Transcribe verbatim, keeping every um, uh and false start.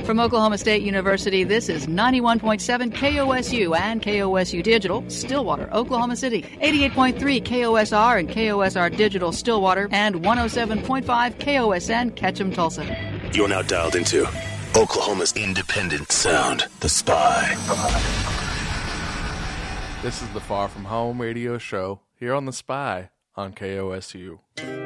From Oklahoma State University, this is ninety-one point seven K O S U and K O S U Digital, Stillwater, Oklahoma City. eighty-eight point three K O S R and K O S R Digital, Stillwater. And one oh seven point five K O S N, Ketchum, Tulsa. You're now dialed into Oklahoma's independent sound, The Spy. This is the Far From Home radio show here on The Spy on K O S U.